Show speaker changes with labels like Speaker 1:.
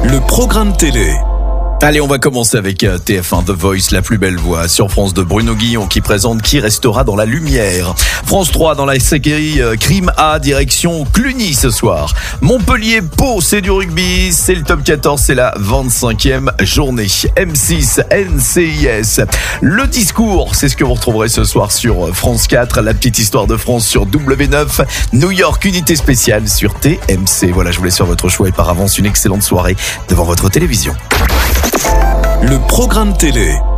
Speaker 1: Le programme télé.
Speaker 2: Allez, on va commencer avec TF1 The Voice, la plus belle voix. Sur France 2, Bruno Guillon qui présente Qui restera dans la lumière. France 3, dans la série Crime A, direction Cluny ce soir. Montpellier-Pau, c'est du rugby, c'est le top 14, c'est la 25e journée. M6, NCIS. Le discours, c'est ce que vous retrouverez ce soir sur France 4. La petite histoire de France sur W9. New York, unité spéciale sur TMC. Voilà, je vous laisse sur votre choix et par avance une excellente soirée devant votre télévision.
Speaker 1: Le programme télé.